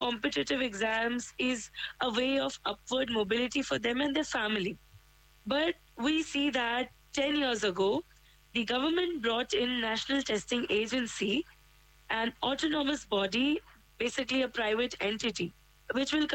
competitive exams is a way of upward mobility for them and their family. But we see that 10 years ago, the government brought in National Testing Agency, an autonomous body, basically a private entity, which will